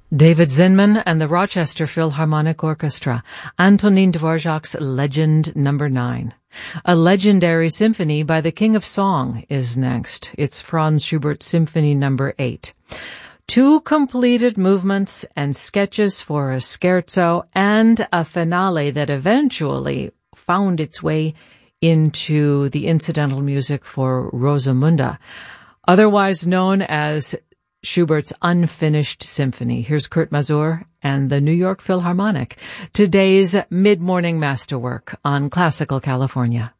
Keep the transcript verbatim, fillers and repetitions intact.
David Zinman and the Rochester Philharmonic Orchestra, Antonin Dvorak's Legend Number nine. A legendary symphony by the King of Song is next. It's Franz Schubert Symphony Number eight. Two completed movements and sketches for a scherzo and a finale that eventually found its way into the incidental music for Rosamunda, otherwise known as Schubert's Unfinished Symphony. Here's Kurt Masur and the New York Philharmonic, today's mid-morning masterwork on Classical California.